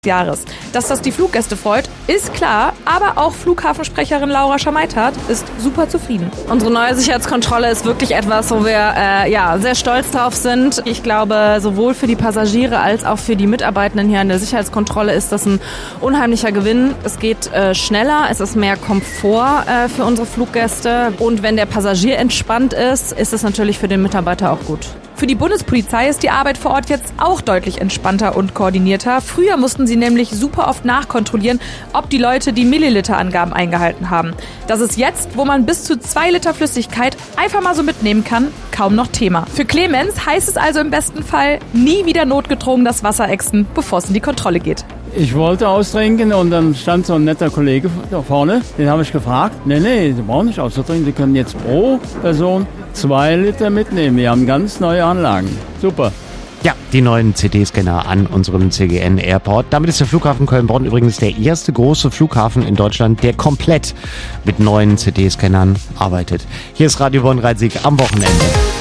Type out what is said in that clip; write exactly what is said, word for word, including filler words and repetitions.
Jahres. Dass das die Fluggäste freut, ist klar, aber auch Flughafensprecherin Laura Schameitat ist super zufrieden. Unsere neue Sicherheitskontrolle ist wirklich etwas, wo wir äh, ja, sehr stolz drauf sind. Ich glaube, sowohl für die Passagiere als auch für die Mitarbeitenden hier an der Sicherheitskontrolle ist das ein unheimlicher Gewinn. Es geht äh, schneller, es ist mehr Komfort äh, für unsere Fluggäste und wenn der Passagier entspannt ist, ist es natürlich für den Mitarbeiter auch gut. Für die Bundespolizei ist die Arbeit vor Ort jetzt auch deutlich entspannter und koordinierter. Früher mussten sie nämlich super oft nachkontrollieren, ob die Leute die Milliliterangaben eingehalten haben. Das ist jetzt, wo man bis zu zwei Liter Flüssigkeit einfach mal so mitnehmen kann, kaum noch Thema. Für Clemens heißt es also im besten Fall, nie wieder notgedrungen das Wasser exen, bevor es in die Kontrolle geht. Ich wollte austrinken und dann stand so ein netter Kollege da vorne, den habe ich gefragt, nee, nee, Sie brauchen nicht auszutrinken, Sie können jetzt pro Person zwei Liter mitnehmen. Wir haben ganz neue Anlagen. Super. Ja, die neuen C T-Scanner an unserem C G N Airport. Damit ist der Flughafen Köln-Bonn übrigens der erste große Flughafen in Deutschland, der komplett mit neuen C T-Scannern arbeitet. Hier ist Radio Bonn-Rhein-Sieg am Wochenende.